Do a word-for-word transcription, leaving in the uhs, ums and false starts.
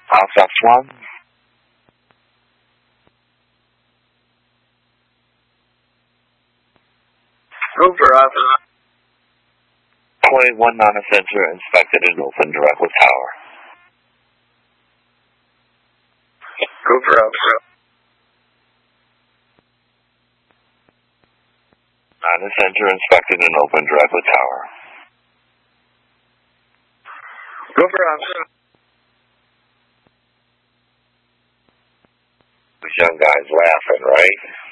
Alpha one. Gopher Alpha. Point one non-center inspected and open direct with tower. Gopher Alpha. Non-center inspected and open direct with tower. Gopher Alpha. These young guys laughing, right?